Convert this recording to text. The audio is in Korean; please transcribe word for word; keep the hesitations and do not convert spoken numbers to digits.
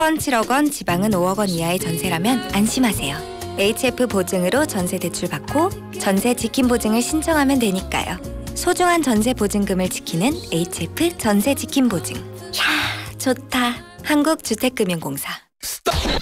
원, 칠억 원, 지방은 오억 원 이하의 전세라면 안심하세요. 에이치에프 보증으로 전세 대출 받고 전세 지킴 보증을 신청하면 되니까요. 소중한 전세 보증금을 지키는 에이치에프 전세 지킴 보증. 야, 좋다. 한국주택금융공사.